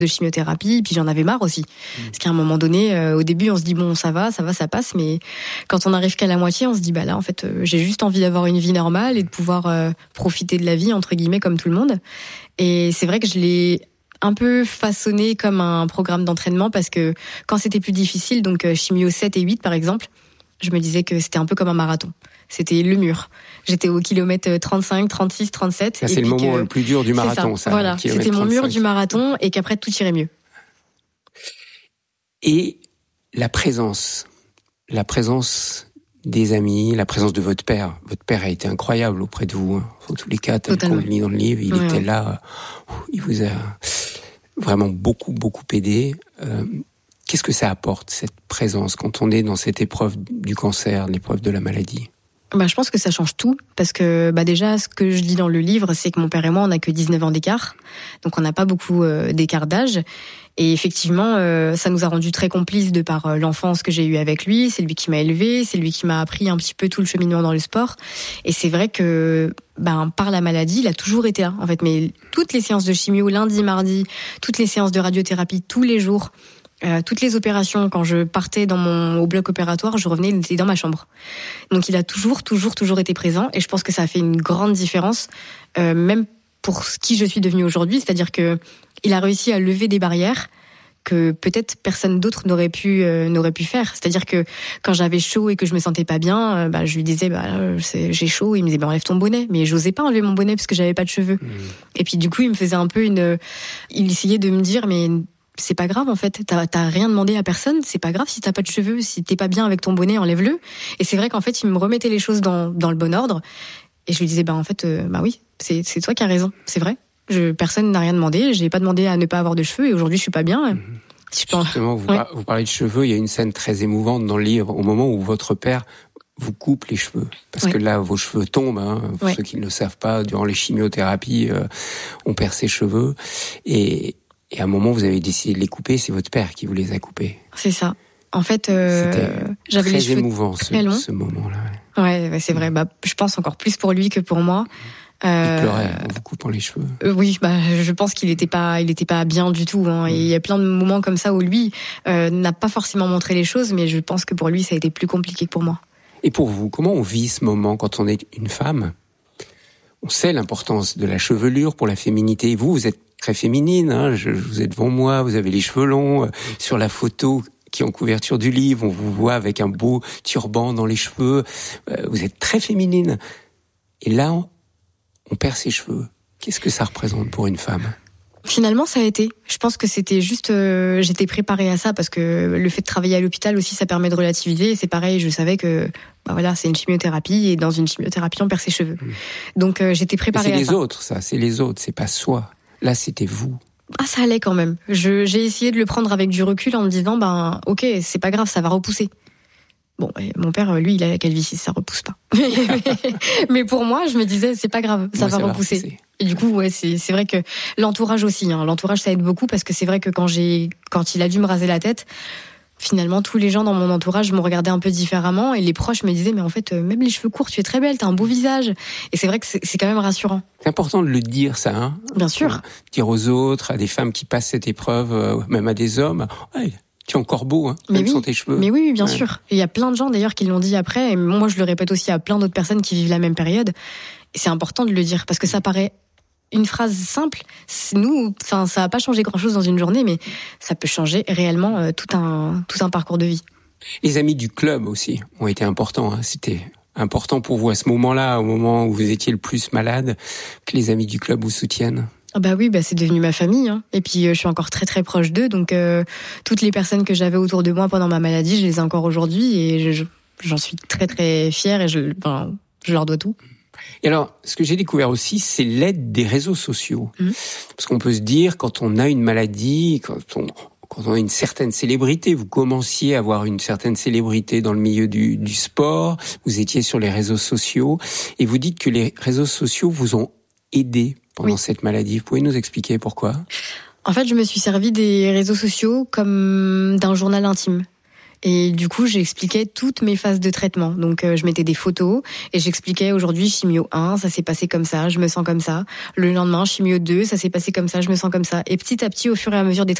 de chimiothérapie, puis j'en avais marre aussi. Parce qu'à un moment donné, au début, on se dit bon, ça va, ça passe, mais quand on arrive qu'à la moitié, on se dit bah là, en fait, j'ai juste envie d'avoir une vie normale et de pouvoir profiter de la vie entre guillemets comme tout le monde. Et c'est vrai que je l'ai un peu façonné comme un programme d'entraînement parce que quand c'était plus difficile, donc chimio 7 et 8 par exemple, je me disais que c'était un peu comme un marathon. C'était le mur. J'étais au kilomètre 35, 36, 37. Ça, c'est le moment le plus dur du marathon, ça. Voilà, c'était mon mur du marathon et qu'après, tout irait mieux. Et la présence des amis, la présence de votre père. Votre père a été incroyable auprès de vous. En tous les cas, tel qu'on le lit dans le livre, il était là. Il vous a vraiment beaucoup, beaucoup aidé. Qu'est-ce que ça apporte, cette présence, quand on est dans cette épreuve du cancer, l'épreuve de la maladie ? Je pense que ça change tout, parce que déjà, ce que je lis dans le livre, c'est que mon père et moi, on n'a que 19 ans d'écart, donc on n'a pas beaucoup d'écart d'âge. Et effectivement, ça nous a rendus très complices de par l'enfance que j'ai eue avec lui. C'est lui qui m'a élevée, c'est lui qui m'a appris un petit peu tout le cheminement dans le sport. Et c'est vrai que par la maladie, il a toujours été là, en fait. Mais toutes les séances de chimio, lundi, mardi, toutes les séances de radiothérapie, tous les jours, toutes les opérations, quand je partais au bloc opératoire, je revenais, il était dans ma chambre. Donc il a toujours été présent, et je pense que ça a fait une grande différence, même pour qui je suis devenue aujourd'hui. C'est-à-dire que il a réussi à lever des barrières que peut-être personne d'autre n'aurait pu faire. C'est-à-dire que quand j'avais chaud et que je me sentais pas bien, je lui disais j'ai chaud, il me disait enlève ton bonnet, mais j'osais pas enlever mon bonnet parce que j'avais pas de cheveux. Et puis du coup il me faisait un peu il essayait de me dire mais c'est pas grave en fait, t'as rien demandé à personne, c'est pas grave si t'as pas de cheveux, si t'es pas bien avec ton bonnet, enlève-le. Et c'est vrai qu'en fait il me remettait les choses dans le bon ordre, et je lui disais oui, c'est toi qui as raison, c'est vrai, personne n'a rien demandé, j'ai pas demandé à ne pas avoir de cheveux, et aujourd'hui je suis pas bien. Justement, vous parlez de cheveux, il y a une scène très émouvante dans le livre, au moment où votre père vous coupe les cheveux, parce que là vos cheveux tombent, pour ceux qui ne le savent pas, durant les chimiothérapies on perd ses cheveux, et à un moment, vous avez décidé de les couper, c'est votre père qui vous les a coupés. C'est ça. En fait, j'avais les cheveux émouvant, très longs. ce moment-là. Ouais, c'est vrai. Je pense encore plus pour lui que pour moi. Il pleurait en vous coupant les cheveux. Oui, je pense qu'il était pas bien du tout. Et il y a plein de moments comme ça où lui n'a pas forcément montré les choses, mais je pense que pour lui, ça a été plus compliqué que pour moi. Et pour vous, comment on vit ce moment quand on est une femme ? On sait l'importance de la chevelure pour la féminité. Vous êtes très féminine, vous êtes devant moi, vous avez les cheveux longs. Sur la photo qui est en couverture du livre, on vous voit avec un beau turban dans les cheveux. Vous êtes très féminine. Et là, on perd ses cheveux. Qu'est-ce que ça représente pour une femme ? Finalement, ça a été. Je pense que c'était juste, j'étais préparée à ça parce que le fait de travailler à l'hôpital aussi, ça permet de relativiser. Et c'est pareil, je savais que, c'est une chimiothérapie, et dans une chimiothérapie, on perd ses cheveux. Donc, j'étais préparée à ça. C'est les autres, c'est pas soi. Là, c'était vous. Ça allait quand même. J'ai essayé de le prendre avec du recul en me disant, ok, c'est pas grave, ça va repousser. Bon, mon père, lui, il a la calvitie, ça repousse pas. Mais pour moi, je me disais, c'est pas grave, ça va repousser. Et du coup, c'est vrai que l'entourage aussi, l'entourage, ça aide beaucoup, parce que c'est vrai que quand il a dû me raser la tête, finalement, tous les gens dans mon entourage m'ont regardé un peu différemment, et les proches me disaient, mais en fait, même les cheveux courts, tu es très belle, t'as un beau visage. Et c'est vrai que c'est quand même rassurant. C'est important de le dire, ça, Bien sûr. Dire aux autres, à des femmes qui passent cette épreuve, même à des hommes, tu es encore beau, même sans tes cheveux. Mais oui, bien sûr. Et il y a plein de gens d'ailleurs qui l'ont dit après, et moi je le répète aussi à plein d'autres personnes qui vivent la même période. Et c'est important de le dire, parce que ça paraît une phrase simple. Ça va pas changer grand-chose dans une journée, mais ça peut changer réellement tout un parcours de vie. Les amis du club aussi ont été importants. C'était important pour vous à ce moment-là, au moment où vous étiez le plus malade, que les amis du club vous soutiennent. Oui, c'est devenu ma famille, Et puis je suis encore très très proche d'eux, donc toutes les personnes que j'avais autour de moi pendant ma maladie, je les ai encore aujourd'hui, et j'en suis très très fière, et je leur dois tout. Et alors, ce que j'ai découvert aussi, c'est l'aide des réseaux sociaux. Parce qu'on peut se dire, quand on a une maladie, quand on a une certaine célébrité, vous commenciez à avoir une certaine célébrité dans le milieu du sport, vous étiez sur les réseaux sociaux, et vous dites que les réseaux sociaux vous ont aidé pendant cette maladie. Vous pouvez nous expliquer pourquoi ? En fait, je me suis servi des réseaux sociaux comme d'un journal intime. Et du coup, j'expliquais toutes mes phases de traitement. Donc, je mettais des photos et j'expliquais aujourd'hui chimio 1, ça s'est passé comme ça, je me sens comme ça. Le lendemain, chimio 2, ça s'est passé comme ça, je me sens comme ça. Et petit à petit, au fur et à mesure des